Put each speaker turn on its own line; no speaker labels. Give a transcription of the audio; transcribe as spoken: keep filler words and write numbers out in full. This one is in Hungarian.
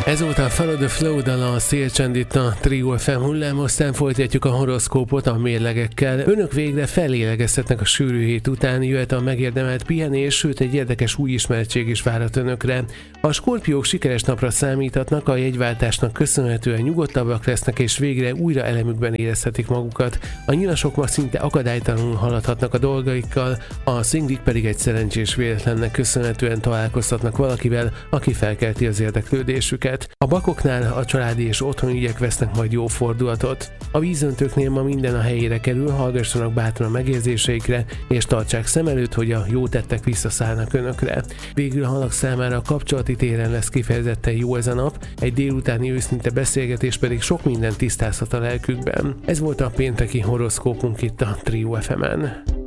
Ez volt a Follow the Flow dala, a Szélcsend itt a Trio ef em hullám, aztán folytatjuk a horoszkópot a mérlegekkel. Önök végre felélegezhetnek a sűrű hét után, jöhet a megérdemelt pihenés, sőt egy érdekes új ismertség is várhat önökre. A skorpiók sikeres napra számíthatnak, a jegyváltásnak köszönhetően nyugodtabbak lesznek, és végre újra elemükben érezhetik magukat. A nyilasok ma szinte akadálytalanul haladhatnak a dolgaikkal, a szinglik pedig egy szerencsés véletlennek köszönhetően találkozhatnak valakivel, aki felkelti az érdeklődésüket. A bakoknál a családi és otthoni ügyek vesznek majd jó fordulatot. A vízöntőknél ma minden a helyére kerül, hallgassanak bátran a megérzéseikre, és tartsák szem előtt, hogy a jó tettek visszaszállnak önökre. Végül a halak számára a kapcsolati téren lesz kifejezetten jó ez a nap, egy délutáni őszinte beszélgetés pedig sok mindent tisztázhat a lelkükben. Ez volt a pénteki horoszkópunk itt a Trio ef emen.